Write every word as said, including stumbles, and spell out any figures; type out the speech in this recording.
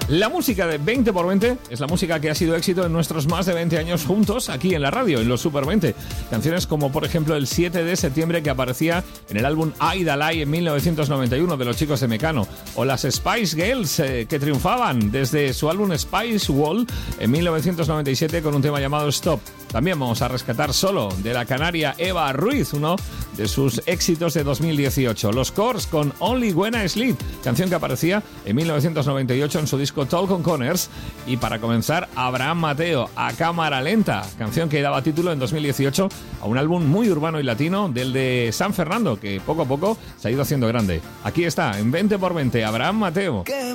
La música de veinte por veinte es la música que ha sido éxito en nuestros más de veinte años juntos aquí en la radio, en los Super veinte. Canciones como, por ejemplo, el siete de septiembre, que aparecía en el álbum Aidalai en mil novecientos noventa y uno de los Chicos de Mecano, o las Spice Girls, eh, que triunfaban desde su álbum Spice World en mil novecientos noventa y siete con un tema llamado Stop. También vamos a rescatar Solo, de la canaria Eva Ruiz, uno de sus éxitos de dos mil dieciocho. Los Corrs con Only When I Sleep, canción que aparecía en mil novecientos noventa y ocho en su disco Talk on Corners. Y para comenzar, Abraham Mateo, A Cámara Lenta, canción que daba título en dos mil dieciocho a un álbum muy urbano y latino del de San Fernando, que poco a poco se ha ido haciendo grande. Aquí está, en veinte por veinte, Abraham Mateo.